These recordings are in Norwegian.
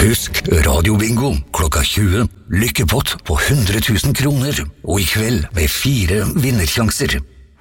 Husk radiobingo klokka 20. Lykkepott på 100 000 kroner. Og i kveld med 4 vinnersjanser.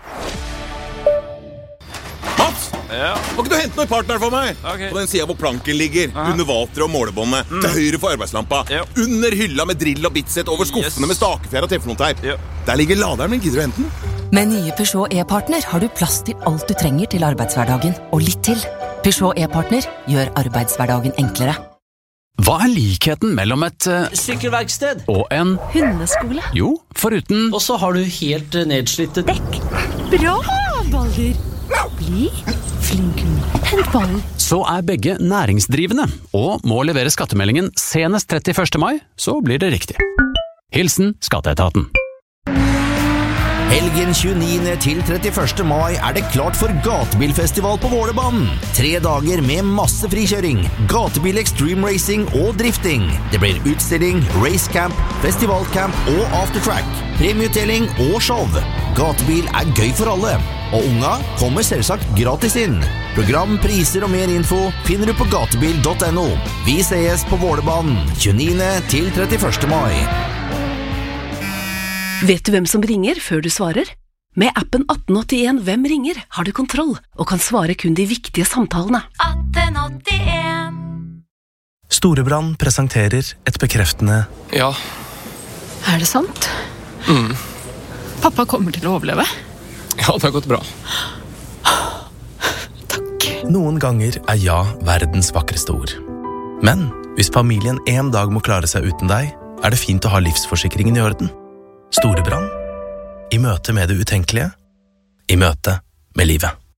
Mats! Ja? Må ikke du hente noen partner for meg? Okay. På den siden hvor planken ligger. Under vater og målebåndet. Til høyre for arbeidslampa. Under hylla med drill og bitset. Over skuffene med stakefjær og teflonteip. Der ligger laderen min. Gidder du hente den? Med nye Peugeot e-partner har du plass til alt du trenger til arbeidshverdagen. Og litt til. Peugeot e-partner gjør arbeidshverdagen enklere. Hva likheten mellom et sykkelverksted og en hundeskole? Jo, foruten... Og så har du helt nedslitte dekk. Bra, Balder! Bli flink, hent ballen. Så begge næringsdrivende, og må levere skattemeldingen senest 31. mai, så blir det riktig. Hilsen Skatteetaten. Helgen 29. til 31. mai det klart for gatebilfestival på Vålerbanen. 3 dager med masse frikjøring, gatebil extreme racing og drifting. Det blir utstilling, racecamp, festivalcamp og aftertrack, premieutdeling og show. Gatebil gøy for alle, og unga kommer selvsagt gratis inn. Program, priser og mer info finner du på gatebil.no. Vi ses på Vålerbanen 29. til 31. mai. Vet du hvem som ringer før du svarer? Med appen 1881 Hvem ringer har du kontroll og kan svare kun de viktige samtalene. 1881. Storebrand presenterer et bekreftende Ja. Det sant? Pappa kommer til å overleve? Ja, det har gått bra. Takk. Noen ganger ja verdens vakreste ord. Men hvis familien en dag må klare seg uten deg, det fint å ha livsforsikringen i orden. Storebrand. I møte med det utenkelige. I møte med livet.